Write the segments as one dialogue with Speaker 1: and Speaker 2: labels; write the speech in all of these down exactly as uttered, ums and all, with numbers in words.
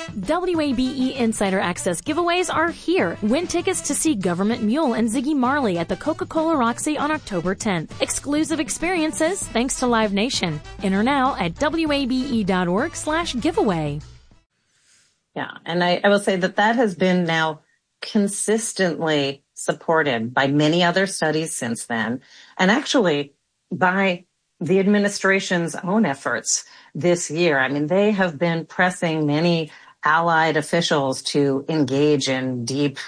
Speaker 1: W A B E Insider Access giveaways are here. Win tickets to see Government Mule and Ziggy Marley at the Coca-Cola Roxy on October tenth. Exclusive experiences thanks to Live Nation. Enter now at wabe.org slash giveaway.
Speaker 2: Yeah, and I, I will say that that has been now consistently supported by many other studies since then, and actually by the administration's own efforts this year. I mean, they have been pressing many allied officials to engage in deep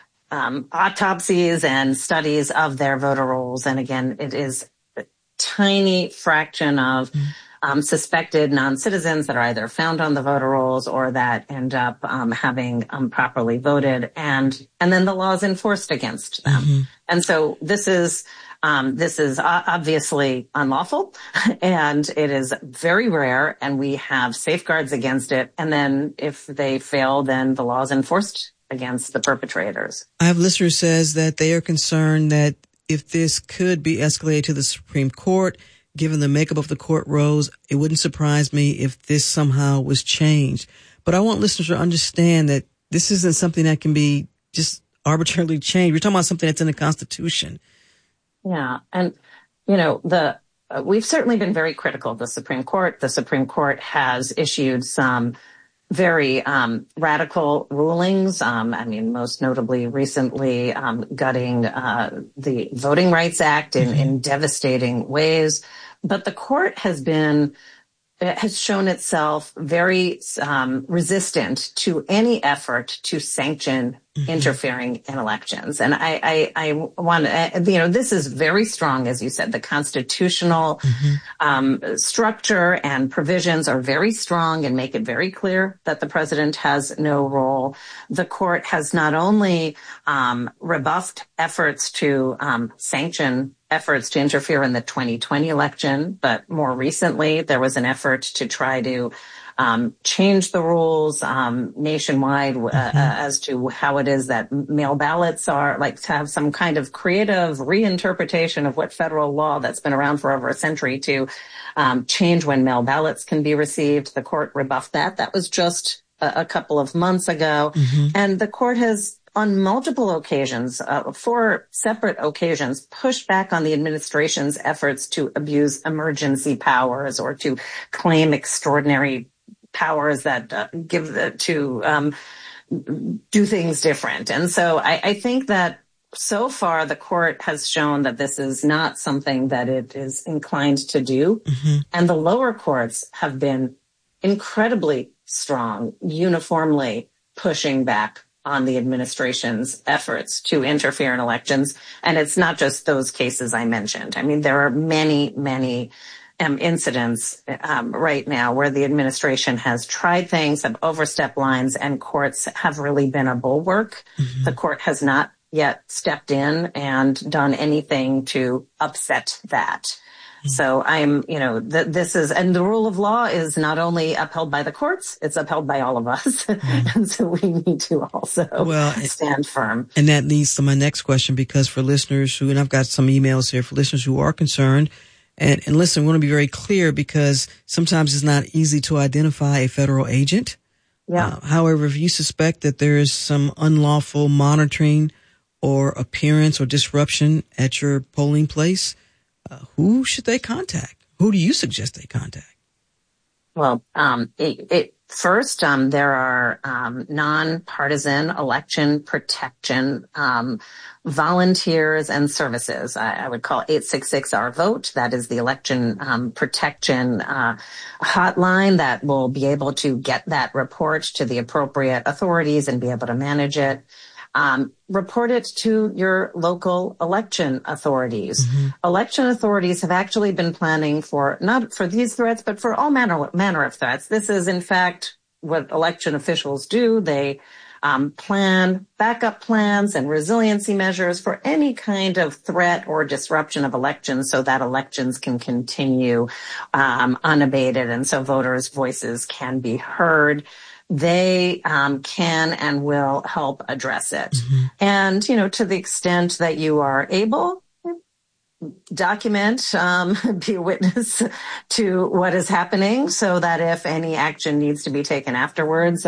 Speaker 2: um, autopsies and studies of their voter rolls. And again, it is a tiny fraction of mm. um, suspected non-citizens that are either found on the voter rolls or that end up um, having improperly um, voted, and and then the law is enforced against them. Mm-hmm. And so this is Um, this is obviously unlawful, and it is very rare, and we have safeguards against it. And then if they fail, then the law is enforced against the perpetrators.
Speaker 3: I have a listener who says that they are concerned that if this could be escalated to the Supreme Court, given the makeup of the court rows, it wouldn't surprise me if this somehow was changed. But I want listeners to understand that this isn't something that can be just arbitrarily changed. We're talking about something that's in the Constitution.
Speaker 2: Yeah. And, you know, the, uh, we've certainly been very critical of the Supreme Court. The Supreme Court has issued some very, um, radical rulings. Um, I mean, most notably recently, um, gutting, uh, the Voting Rights Act in, mm-hmm. in devastating ways. But the court has been, it has shown itself very um, resistant to any effort to sanction mm-hmm. interfering in elections. And I, I, I want to, you know, this is very strong, as you said. The constitutional mm-hmm. um, structure and provisions are very strong and make it very clear that the president has no role. The court has not only um, rebuffed efforts to um, sanction efforts to interfere in the twenty twenty election, but more recently there was an effort to try to um, change the rules um, nationwide uh, mm-hmm. uh, as to how it is that mail ballots are, like to have some kind of creative reinterpretation of what federal law that's been around for over a century to um, change when mail ballots can be received. The court rebuffed that. That was just a, a couple of months ago. Mm-hmm. And the court has on multiple occasions, uh, four separate occasions, pushed back on the administration's efforts to abuse emergency powers or to claim extraordinary powers that uh, give the, to um, do things different. And so I, I think that so far the court has shown that this is not something that it is inclined to do. Mm-hmm. And the lower courts have been incredibly strong, uniformly pushing back on the administration's efforts to interfere in elections. And it's not just those cases I mentioned. I mean, there are many, many um, incidents um, right now where the administration has tried things, have overstepped lines, and courts have really been a bulwark. Mm-hmm. The court has not yet stepped in and done anything to upset that. So I'm, you know, th- this is, and the rule of law is not only upheld by the courts, it's upheld by all of us. Mm-hmm. And so we need to also well, stand firm.
Speaker 3: And that leads to my next question, because for listeners who, and I've got some emails here for listeners who are concerned, and, and listen, we want to be very clear because sometimes it's not easy to identify a federal agent.
Speaker 2: Yeah.
Speaker 3: Uh, however, if you suspect that there is some unlawful monitoring or appearance or disruption at your polling place, Uh, who should they contact? Who do you suggest they contact?
Speaker 2: Well, um, it, it, first, um, there are um, nonpartisan election protection um, volunteers and services. I, I would call eight six six our vote. That is the election um, protection uh, hotline that will be able to get that report to the appropriate authorities and be able to manage it. Um, report it to your local election authorities. Mm-hmm. Election authorities have actually been planning for, not for these threats, but for all manner, manner of threats. This is, in fact, what election officials do. They um, plan backup plans and resiliency measures for any kind of threat or disruption of elections so that elections can continue um, unabated and so voters' voices can be heard. They um, can and will help address it. Mm-hmm. And, you know, to the extent that you are able, document, um, be a witness to what is happening so that if any action needs to be taken afterwards,